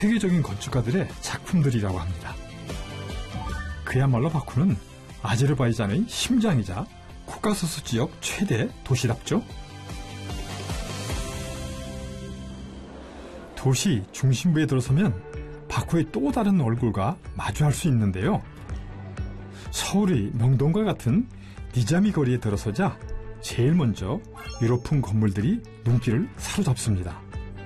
세계적인 건축가들의 작품들이라고 합니다. 그야말로 바쿠는 아제르바이잔의 심장이자 코카소스 지역 최대 도시답죠. 도시 중심부에 들어서면 바쿠의 또 다른 얼굴과 마주할 수 있는데요. 서울의 명동과 같은 니자미 거리에 들어서자 제일 먼저 유럽풍 건물들이 눈길을 사로잡습니다.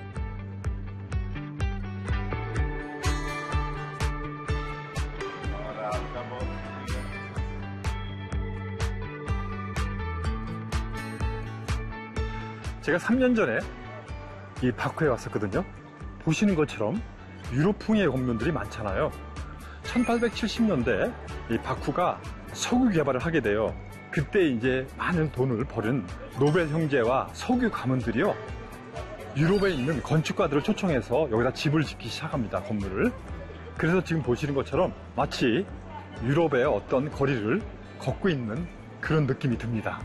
제가 3년 전에 이 바쿠에 왔었거든요. 보시는 것처럼 유럽풍의 건물들이 많잖아요. 1870년대 이 바쿠가 석유 개발을 하게 돼요. 그때 이제 많은 돈을 버는 노벨 형제와 석유 가문들이요, 유럽에 있는 건축가들을 초청해서 여기다 집을 짓기 시작합니다, 건물을. 그래서 지금 보시는 것처럼 마치 유럽의 어떤 거리를 걷고 있는 그런 느낌이 듭니다.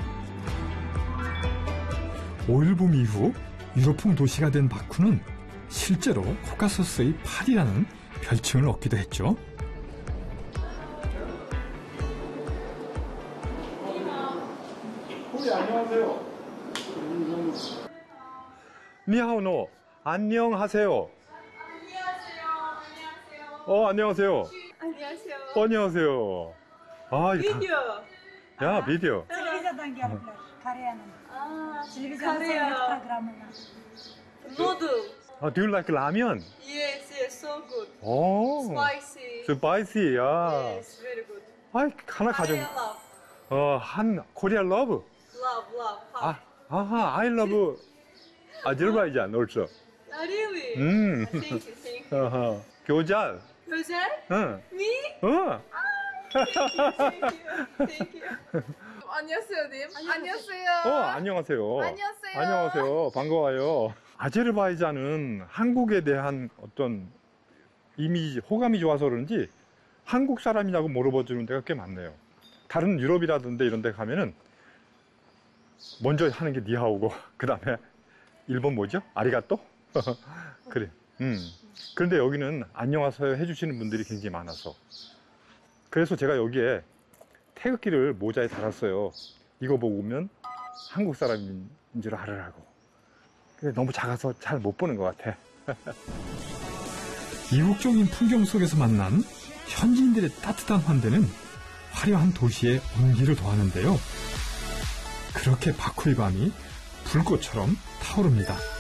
오일붐 이후 유럽풍 도시가 된 바쿠는 실제로 코카소스의 파리라는 별칭을 얻기도 했죠. 안녕하세요. 니하오노. 안녕하세요. 안녕하세요. 안녕하세요. 안녕하세요. 비디오. 야, 비디오. Televizyondan geldiler. Kore'nin. Televizyonda Korea. seyret programına. Noodle. Do you like 라면? Yes, so good. 오. Spicy. 스파이시. 야. Yes, very good. 하나 가져. Korea love. 한 코리아 러브. Love. I love 아제르바이잔 also. Really? Thank you. 교잘. Güzel? 응. Me? Thank you. 안녕하세요, 님. 안녕하세요. 안녕하세요. 안녕하세요. 안녕하세요. 반가워요. 아제르바이잔은 한국에 대한 어떤 이미지, 호감이 좋아서 그런지 한국 사람이냐고 물어봐주는 데가 꽤 많네요. 다른 유럽이라든지 이런 데 가면은 먼저 하는 게 니하오고, 그 다음에 일본 뭐죠? 아리가또? 그래. 그런데 여기는 안녕하세요 해주시는 분들이 굉장히 많아서, 그래서 제가 여기에 태극기를 모자에 달았어요. 이거 보고 오면 한국 사람인 줄 알으라고. 근데 너무 작아서 잘 못 보는 것 같아. 이국적인 풍경 속에서 만난 현지인들의 따뜻한 환대는 화려한 도시의 온기를 더하는데요. 그렇게 바쿠의 밤이 불꽃처럼 타오릅니다.